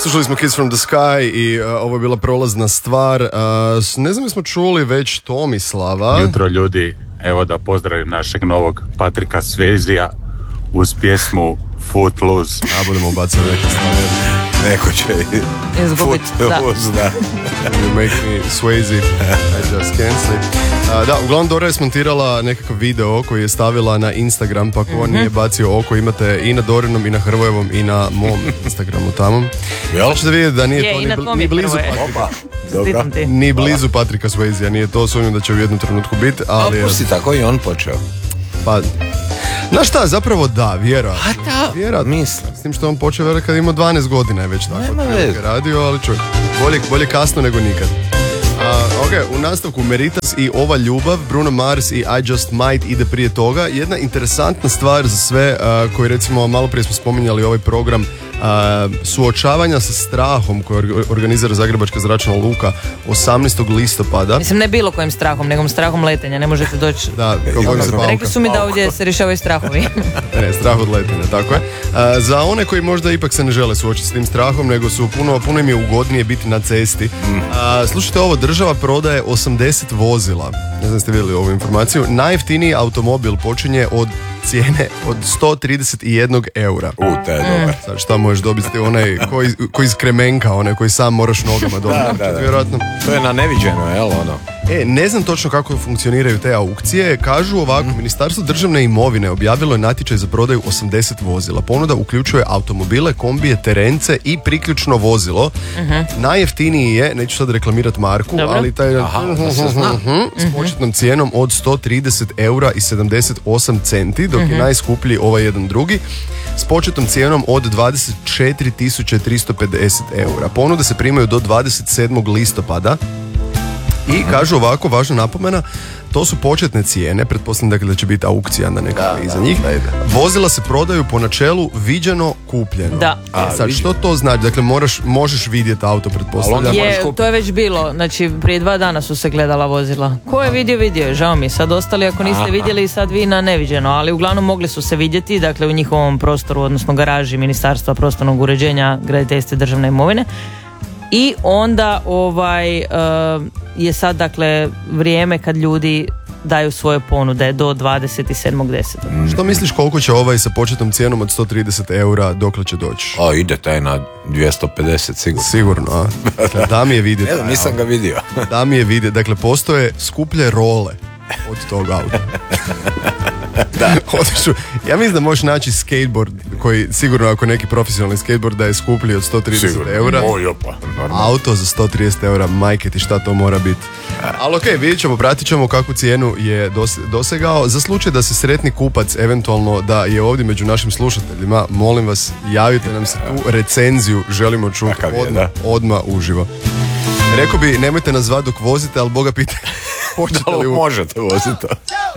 Slušali smo Kiss from the Sky i ovo je bila prolazna stvar. Ne znam, smo čuli već Tomislava. Jutro ljudi, evo da pozdravim našeg novog Patrika Swayzea uz pjesmu Footloose. Budemo ubacati neke stvari. Neko će izgubiti. Footloose, da. You make me Swayze, I just can't sleep. Da, uglavnom Dora je smontirala nekakav video koji je stavila na Instagram, pa ko nije bacio oko, imate i na Dorinom, i na Hrvojevom, i na mom Instagramu tamo. Jel? Ćete vidjeti da nije to ni blizu Opa, dobro. Ni blizu Patrika Swayzea, nije to, sumnjam da će u jednom trenutku biti, ali... Pusti, tako i on počeo. Pa, znaš šta, zapravo da, vjerojatno. Mislim. S tim što on počeo vjerojatno kad imao 12 godina je već tako. Nema veze. Radio, ali čuj, bolje kasno nego nikad. U nastavku Meritas i Ova ljubav, Bruno Mars i I Just Might ide prije toga. Jedna interesantna stvar za sve koji recimo malo prije smo spominjali ovaj program suočavanja sa strahom koji organizira Zagrebačka zračna luka 18. listopada. Mislim, ne bilo kojim strahom, nego strahom letenja, ne možete doći. Da, rekli su mi da ovdje se rješavaju strahovi. Ne, strah od letenja, tako je. Za one koji možda ipak se ne žele suočiti s tim strahom, nego su puno im je ugodnije biti na cesti. Slušajte ovo, država prodaje 80 vozila. Ne znam ste vidjeli ovu informaciju. Najjeftiniji automobil počinje od cijene od 131 eura. To je dobar. Sad šta možeš dobiti, onaj koji iz kremenka, onaj koji sam moraš nogama dobiti. Da. Vjerojatno. To je na neviđeno, jel ono? Ne znam točno kako funkcioniraju te aukcije. Kažu ovako, Ministarstvo državne imovine objavilo je natječaj za prodaju 80 vozila. Ponuda uključuje automobile, kombije, terence i priključno vozilo. Najjeftiniji je, neću sad reklamirati marku, ali taj s početnom cijenom od 130 eura i 78 centi, dok je najskuplji ovaj jedan drugi s početnom cijenom od 24.350 eura. Ponude se primaju do 27. listopada. I kažu ovako, važna napomena, to su početne cijene, pretpostavljam dakle da će biti aukcija na nekakva iza njih. Vozila se prodaju po načelu viđeno kupljeno. Da. Sad, što to znači? Dakle, možeš vidjeti auto, pretpostavljam. To je već bilo, znači prije 2 dana su se gledala vozila. Ko je vidio, žao mi je. Sad ostali, ako niste vidjeli, sad vi na neviđeno, ali uglavnom mogli su se vidjeti, dakle u njihovom prostoru, odnosno garaži Ministarstva prostornog uređenja, graditeljstva i državne imovine. I onda je sad dakle vrijeme kad ljudi daju svoje ponude do 27.10. Što misliš koliko će ovaj sa početnom cijenom od 130 eura dokle će doći? Ide taj na 250 sigurno. Sigurno, Dakle, da mi je vidjeti. Nisam ga vidio. Da mi je vidjeti. Dakle, postoje skuplje role od tog auta. Da. Ja mislim da možeš naći skateboard koji sigurno ako neki profesionalni skateboard da je skuplji od 130 eura. Auto za 130 eura, majke ti šta to mora biti. Ali okej, vidjet ćemo, pratit ćemo kakvu cijenu je dosegao. Za slučaj da se sretni kupac eventualno da je ovdje među našim slušateljima, molim vas, javite nam se tu recenziju, želimo čuti odmah uživo. Rekao bi, nemojte nas zvati dok vozite, ali Boga pita, hoćete li možete voziti to?